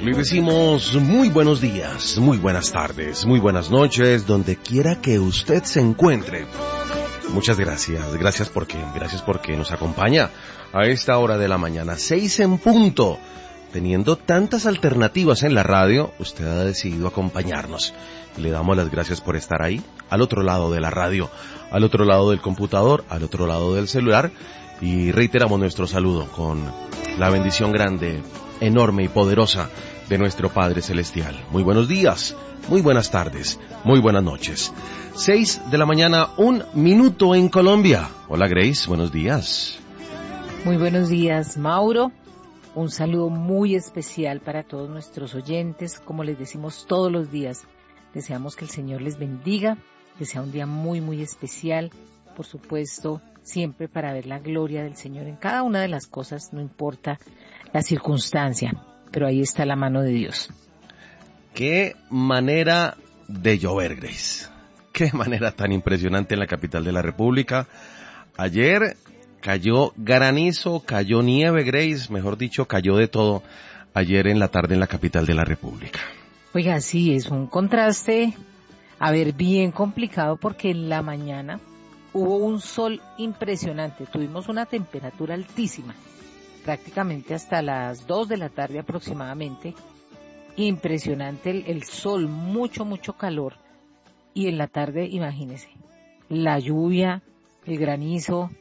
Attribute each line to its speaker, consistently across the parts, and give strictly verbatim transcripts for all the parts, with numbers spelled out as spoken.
Speaker 1: Le decimos muy buenos días, muy buenas tardes, muy buenas noches, donde quiera que usted se encuentre. Muchas gracias, gracias porque, gracias porque nos acompaña a esta hora de la mañana, seis en punto. Teniendo tantas alternativas en la radio, usted ha decidido acompañarnos. Le damos las gracias por estar ahí, al otro lado de la radio, al otro lado del computador, al otro lado del celular, y reiteramos nuestro saludo con la bendición grande, enorme y poderosa de nuestro Padre Celestial. Muy buenos días, muy buenas tardes, muy buenas noches. Seis de la mañana, un minuto en Colombia. Hola Grace, buenos días.
Speaker 2: Muy buenos días, Mauro. Un saludo muy especial para todos nuestros oyentes. Como les decimos todos los días, deseamos que el Señor les bendiga, que sea un día muy, muy especial. Por supuesto, siempre para ver la gloria del Señor en cada una de las cosas, no importa la circunstancia, pero ahí está la mano de Dios.
Speaker 1: Qué manera de llover, Grace. Qué manera tan impresionante en la capital de la República. Ayer cayó granizo, cayó nieve, Grace, mejor dicho, cayó de todo ayer en la tarde en la capital de la República.
Speaker 2: Oiga, sí, es un contraste, a ver, bien complicado porque en la mañana hubo un sol impresionante, tuvimos una temperatura altísima, prácticamente hasta las dos de la tarde aproximadamente. Impresionante el, el sol, mucho, mucho calor. Y en la tarde, imagínese, la lluvia, el granizo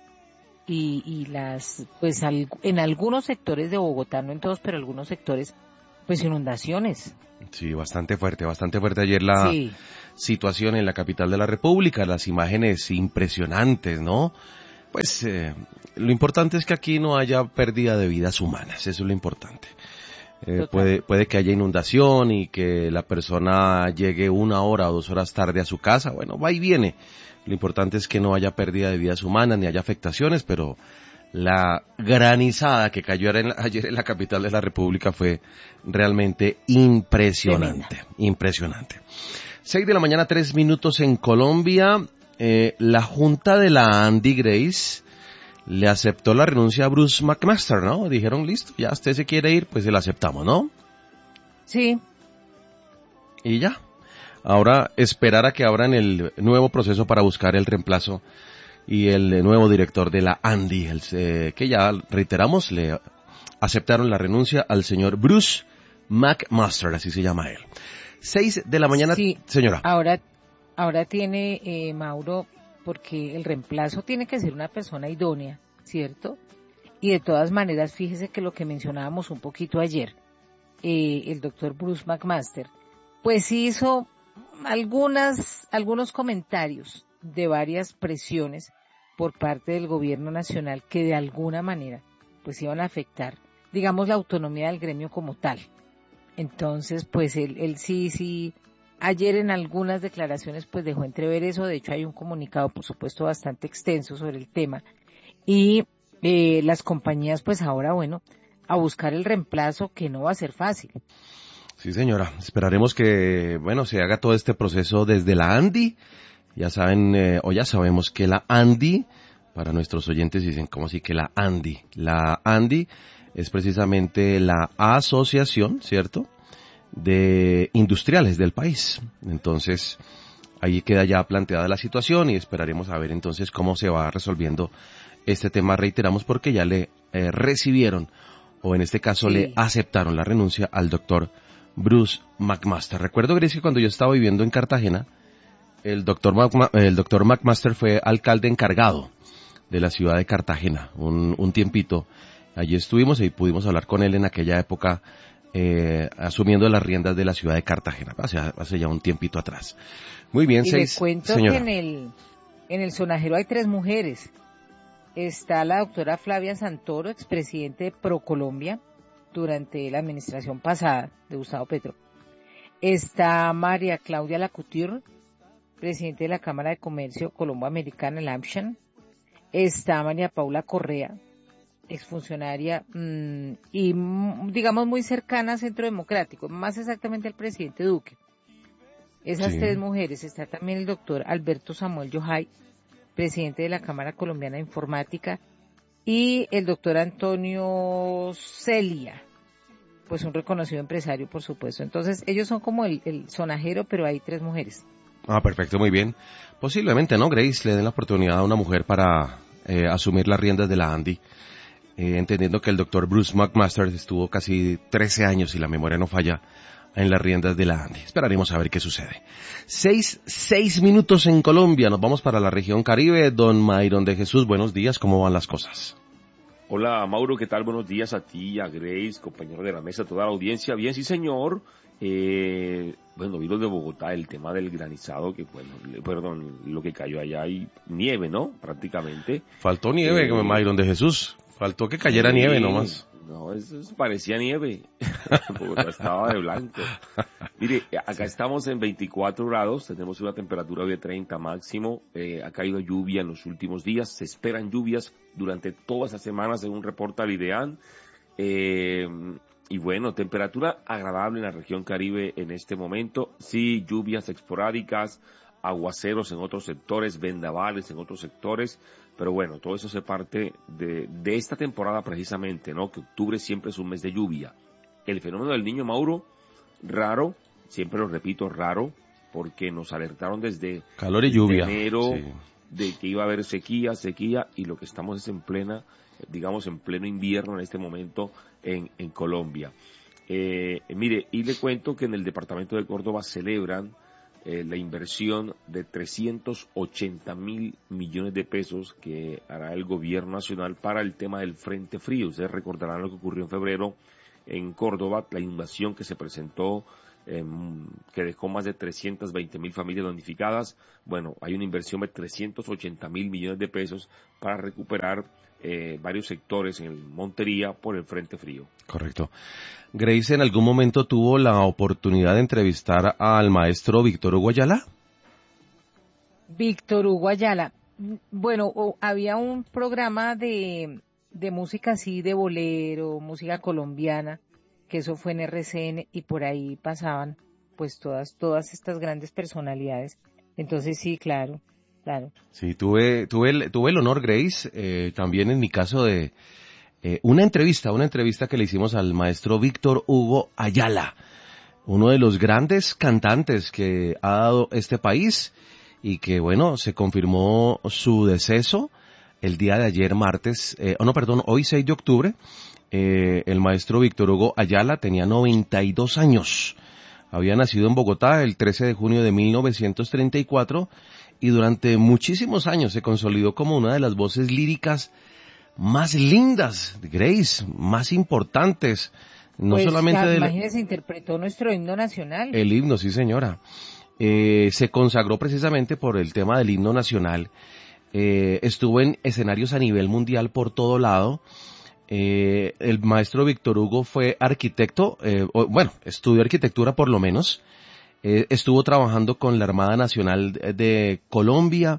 Speaker 2: y, y las, pues al, en algunos sectores de Bogotá, no en todos, pero algunos sectores, pues inundaciones.
Speaker 1: Sí, bastante fuerte, bastante fuerte ayer la sí. situación en la capital de la República, las imágenes impresionantes, ¿no? Pues eh, lo importante es que aquí no haya pérdida de vidas humanas, eso es lo importante. Eh, puede, puede que haya inundación y que la persona llegue una hora o dos horas tarde a su casa, bueno, va y viene. Lo importante es que no haya pérdida de vidas humanas ni haya afectaciones, pero la granizada que cayó ayer en la capital de la República fue realmente impresionante, Tremenda. impresionante. Seis de la mañana, tres minutos en Colombia. Eh, la Junta de la Andy, Grace, le aceptó la renuncia a Bruce McMaster, ¿no? Dijeron, listo, ya usted se quiere ir, pues se la aceptamos, ¿no?
Speaker 2: Sí.
Speaker 1: Y ya. Ahora esperar a que abran el nuevo proceso para buscar el reemplazo y el nuevo director de la Andy, el, eh, que ya, reiteramos, le aceptaron la renuncia al señor Bruce McMaster, así se llama él. Seis de la mañana,
Speaker 2: sí,
Speaker 1: señora.
Speaker 2: Ahora, ahora tiene, eh, Mauro, porque el reemplazo tiene que ser una persona idónea, ¿cierto? Y de todas maneras, fíjese que lo que mencionábamos un poquito ayer, eh, el doctor Bruce McMaster, pues hizo algunas, algunos comentarios de varias presiones por parte del gobierno nacional que de alguna manera pues iban a afectar, digamos, la autonomía del gremio como tal. Entonces, pues él, él sí, sí, ayer en algunas declaraciones pues dejó entrever eso. De hecho hay un comunicado, por supuesto, bastante extenso sobre el tema. Y eh, las compañías pues ahora, bueno, a buscar el reemplazo, que no va a ser fácil.
Speaker 1: Sí, señora. Esperaremos que, bueno, se haga todo este proceso desde la Andy. Ya saben, eh, o ya sabemos que la Andy, para nuestros oyentes dicen, ¿cómo así que la Andy? La Andy es precisamente la asociación, ¿cierto?, de industriales del país. Entonces, ahí queda ya planteada la situación y esperaremos a ver entonces cómo se va resolviendo este tema. Reiteramos porque ya le eh, recibieron, o en este caso sí. le aceptaron la renuncia al doctor Bruce McMaster. Recuerdo, Grace, que cuando yo estaba viviendo en Cartagena, el doctor Mac, el doctor McMaster fue alcalde encargado de la ciudad de Cartagena un, un tiempito. Allí estuvimos y pudimos hablar con él en aquella época, eh, asumiendo las riendas de la ciudad de Cartagena, hace, hace ya un tiempito atrás. Muy bien,
Speaker 2: y
Speaker 1: seis.
Speaker 2: le cuento
Speaker 1: señora.
Speaker 2: que en el, en el sonajero hay tres mujeres. Está la doctora Flavia Santoro, expresidente de ProColombia durante la administración pasada de Gustavo Petro. Está María Claudia Lacouture, presidente de la Cámara de Comercio Colombo-Americana, el AmCham. Está María Paula Correa, exfuncionaria mmm, y digamos muy cercana a Centro Democrático, más exactamente al presidente Duque. Esas sí. tres mujeres. Está también el doctor Alberto Samuel Yojay, presidente de la Cámara Colombiana de Informática, y el doctor Antonio Celia, pues un reconocido empresario, por supuesto. Entonces, ellos son como el, el sonajero, pero hay tres mujeres.
Speaker 1: Ah, perfecto, muy bien. Posiblemente, ¿no, Grace? Le den la oportunidad a una mujer para eh, asumir las riendas de la Andy, eh, entendiendo que el doctor Bruce McMaster estuvo casi trece años, si la memoria no falla, en las riendas de la Andy. Esperaremos a ver qué sucede. Seis, seis minutos en Colombia. Nos vamos para la región Caribe. Don Mayron de Jesús, buenos días. ¿Cómo van las cosas?
Speaker 3: Hola, Mauro, ¿qué tal? Buenos días a ti, a Grace, compañero de la mesa, a toda la audiencia. Bien, sí, señor. Eh, bueno, vi lo de Bogotá, el tema del granizado, que bueno, perdón, lo que cayó allá y nieve, ¿no? Prácticamente.
Speaker 1: Faltó nieve, eh, Mayron de Jesús. Faltó que cayera sí, nieve nomás.
Speaker 3: No, eso, eso parecía nieve. Bogotá estaba de blanco. Mire, acá estamos en veinticuatro grados, tenemos una temperatura de treinta máximo, eh, ha caído lluvia en los últimos días, se esperan lluvias durante toda esta semana según reporta el IDEAN. Eh, y bueno, temperatura agradable en la región Caribe en este momento, sí, lluvias esporádicas, aguaceros en otros sectores, vendavales en otros sectores, pero bueno, todo eso se parte de, de esta temporada precisamente, ¿no? Que octubre siempre es un mes de lluvia. El fenómeno del Niño, Mauro, raro, siempre lo repito, raro, porque nos alertaron desde
Speaker 1: calor y lluvia,
Speaker 3: enero
Speaker 1: sí,
Speaker 3: de que iba a haber sequía, sequía, y lo que estamos es en plena, digamos, en pleno invierno en este momento en, en Colombia. Eh, mire, y le cuento que en el departamento de Córdoba celebran Eh, la inversión de trescientos ochenta mil millones de pesos que hará el gobierno nacional para el tema del Frente Frío. Ustedes recordarán lo que ocurrió en febrero en Córdoba, la inundación que se presentó, eh, que dejó más de trescientas veinte mil familias damnificadas. Bueno, hay una inversión de trescientos ochenta mil millones de pesos para recuperar eh, varios sectores en Montería por el Frente Frío.
Speaker 1: Correcto. Grace, ¿en algún momento tuvo la oportunidad de entrevistar al maestro Víctor Hugo Ayala?
Speaker 2: Víctor Hugo Ayala. Bueno, o, había un programa de, de música así, de bolero, música colombiana, que eso fue en R C N y por ahí pasaban pues todas, todas estas grandes personalidades. Entonces sí, claro, claro.
Speaker 1: Sí, tuve, tuve, el, tuve el honor, Grace, eh, también en mi caso de Eh, una entrevista, una entrevista que le hicimos al maestro Víctor Hugo Ayala, uno de los grandes cantantes que ha dado este país y que, bueno, se confirmó su deceso el día de ayer martes, eh, oh no, perdón, hoy seis de octubre, eh, el maestro Víctor Hugo Ayala tenía noventa y dos años, había nacido en Bogotá el trece de junio de mil novecientos treinta y cuatro y durante muchísimos años se consolidó como una de las voces líricas más lindas, Grace, más importantes, no
Speaker 2: pues,
Speaker 1: solamente
Speaker 2: ya,
Speaker 1: de la...
Speaker 2: Imagínese, interpretó nuestro himno nacional.
Speaker 1: El himno, sí señora. Eh, se consagró precisamente por el tema del himno nacional, eh, estuvo en escenarios a nivel mundial por todo lado. Eh, el maestro Víctor Hugo fue arquitecto, eh, o, bueno, estudió arquitectura por lo menos, eh, estuvo trabajando con la Armada Nacional de, de Colombia,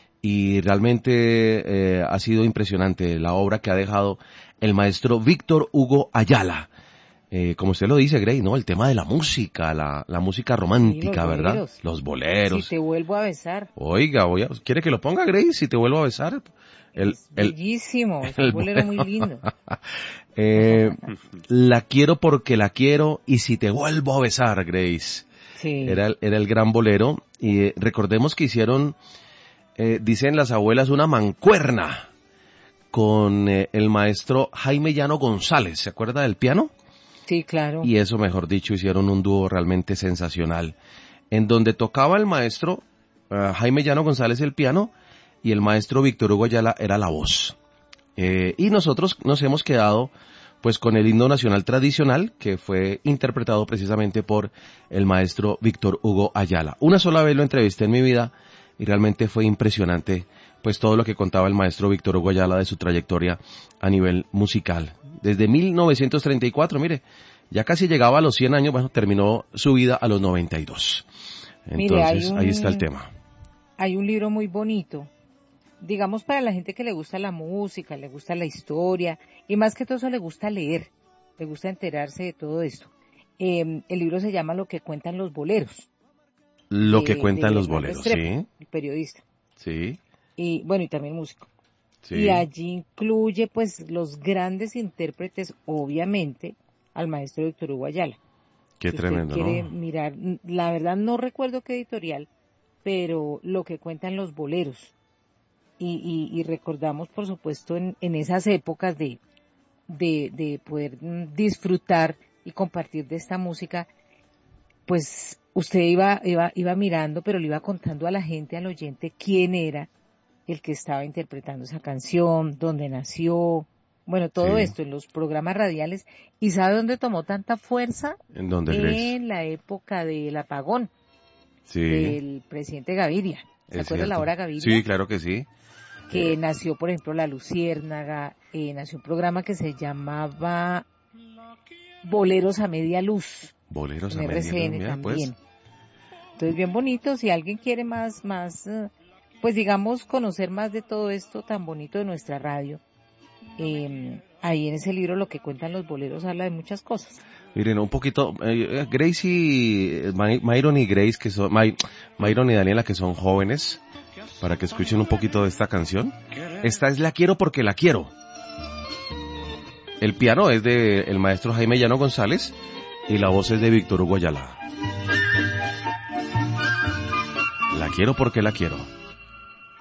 Speaker 1: y realmente eh, ha sido impresionante la obra que ha dejado el maestro Víctor Hugo Ayala. Eh, como usted lo dice, Grey, ¿no? El tema de la música, la, la música romántica, sí, ¿verdad?
Speaker 2: Boleros.
Speaker 1: Los boleros.
Speaker 2: Si te vuelvo a besar.
Speaker 1: Oiga, voy a, ¿quiere que lo ponga, Grey? Si te vuelvo a besar.
Speaker 2: El, es bellísimo, el, es un bolero muy lindo.
Speaker 1: eh, la quiero porque la quiero y si te vuelvo a besar, Grace.
Speaker 2: Sí.
Speaker 1: Era, era el gran bolero y eh, recordemos que hicieron... Eh, dicen las abuelas, una mancuerna con eh, el maestro Jaime Llano González, ¿se acuerda del piano?
Speaker 2: Sí, claro.
Speaker 1: Y eso, mejor dicho, hicieron un dúo realmente sensacional, en donde tocaba el maestro uh, Jaime Llano González el piano y el maestro Víctor Hugo Ayala era la voz. Eh, y nosotros nos hemos quedado pues con el himno nacional tradicional que fue interpretado precisamente por el maestro Víctor Hugo Ayala. Una sola vez lo entrevisté en mi vida y realmente fue impresionante pues todo lo que contaba el maestro Víctor Hugo Ayala de su trayectoria a nivel musical. Desde mil novecientos treinta y cuatro, mire, ya casi llegaba a los cien años, bueno, terminó su vida a los noventa y dos. Entonces, mire, un, ahí está el tema.
Speaker 2: Hay un libro muy bonito, digamos para la gente que le gusta la música, le gusta la historia, y más que todo eso le gusta leer, le gusta enterarse de todo esto. Eh, el libro se llama Lo que cuentan los boleros.
Speaker 1: Lo
Speaker 2: de,
Speaker 1: que cuentan los boleros,
Speaker 2: Restrepo,
Speaker 1: sí.
Speaker 2: El periodista.
Speaker 1: Sí.
Speaker 2: Y bueno, y también músico.
Speaker 1: Sí.
Speaker 2: Y allí incluye pues los grandes intérpretes, obviamente, al maestro Víctor Hugo Ayala.
Speaker 1: Qué
Speaker 2: si
Speaker 1: tremendo,
Speaker 2: usted quiere
Speaker 1: ¿no?
Speaker 2: mirar, la verdad no recuerdo qué editorial, pero lo que cuentan los boleros. Y, y, y recordamos, por supuesto, en, en esas épocas de, de, de poder disfrutar y compartir de esta música, pues usted iba, iba, iba mirando, pero le iba contando a la gente, al oyente, quién era el que estaba interpretando esa canción, dónde nació, bueno, todo
Speaker 1: Sí.
Speaker 2: esto en los programas radiales. ¿Y sabe dónde tomó tanta fuerza?
Speaker 1: ¿En dónde, Grace?
Speaker 2: En la época del apagón
Speaker 1: Sí.
Speaker 2: del presidente Gaviria. ¿Se
Speaker 1: Es
Speaker 2: acuerda la
Speaker 1: cierto.
Speaker 2: hora Gaviria?
Speaker 1: Sí, claro que sí.
Speaker 2: Que
Speaker 1: Eh,
Speaker 2: nació, por ejemplo, La Luciérnaga, eh, nació un programa que se llamaba Boleros a Media Luz,
Speaker 1: Boleros a
Speaker 2: en
Speaker 1: media
Speaker 2: R C N
Speaker 1: luz, mira,
Speaker 2: también.
Speaker 1: pues.
Speaker 2: Entonces, bien bonito, si alguien quiere más, más, eh, pues digamos, conocer más de todo esto tan bonito de nuestra radio, eh, ahí en ese libro lo que cuentan los boleros habla de muchas cosas.
Speaker 1: Miren, un poquito, eh, Grace y, eh, My- Myron y Grace, que son, My- Myron y Daniela, que son jóvenes, para que escuchen un poquito de esta canción. Esta es La Quiero Porque La Quiero. El piano es de el maestro Jaime Llano González y la voz es de Víctor Hugo Ayala. La quiero porque la quiero.